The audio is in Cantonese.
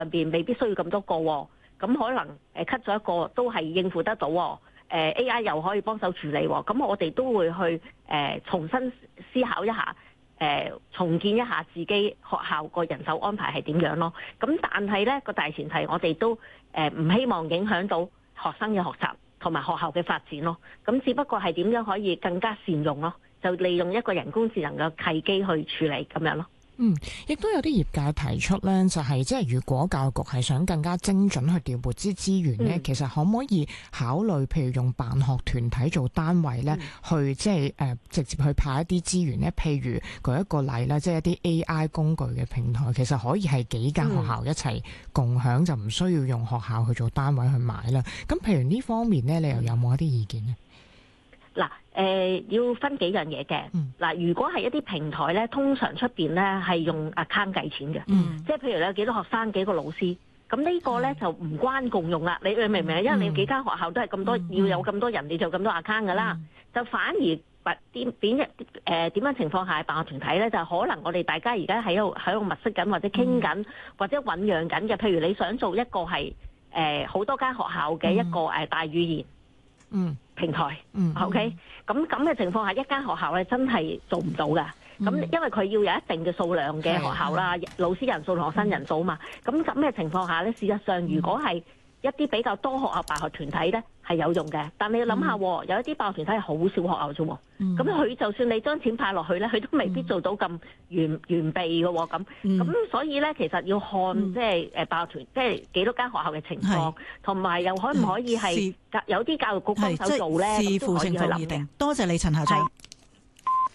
邊未必需要咁多個喎，咁可能cut 咗一個都係應付得到喎。AI 又可以幫手處理喎，咁我哋都會去重新思考一下，重建一下自己學校個人手安排係點樣咯。咁但係咧個大前提，我哋都唔希望影響到學生嘅學習同埋學校嘅發展咯。咁只不過係點樣可以更加善用咯，就利用一個人工智能嘅契機去處理咁樣咯。 亦都有啲業界提出咧，就係即係如果教育局係想更加精準去調撥啲資源咧，其實可唔可以考慮，譬如用辦學團體做單位咧，去即係直接去派一啲資源咧？譬如舉一個例啦，即係一啲 AI 工具嘅平台，其實可以係幾間學校一齊共享，就唔需要用學校去做單位去買啦。咁譬如呢方面咧，你又有冇一啲意見呢？ 嗱，要分幾樣嘢嘅。嗱，如果係一啲平台咧，通常出邊咧係用 account 計錢嘅，即係譬如你有幾多學生、幾個老師，咁呢個咧就唔關共用啦。你明唔明啊？因為你有幾間學校都係咁多，要有咁多人，你就咁多 account 噶啦。就反而點樣情況下辦學團體咧，就可能我哋大家而家喺度物色緊，或者傾緊，或者醖釀緊嘅。譬如你想做一個係好多間學校嘅一個大語言平台，OK，咁嘅情況下，一間學校咧真係做唔到㗎。咁因為佢要有一定嘅數量嘅學校啦，老師人數同學生人數嘛。咁嘅情況下咧，事實上如果係一啲比較多學校辦學團體咧係有用嘅，但你要諗下，有一啲辦學團體係好少學校啫喎。咁佢就算你將錢派落去咧，佢都未必做到咁完備嘅喎。咁所以咧，其實要看即係辦學團，即係幾多間學校嘅情況，同埋又可唔可以係有啲教育局幫手做咧， 視乎情況而定。多謝你，陳校長。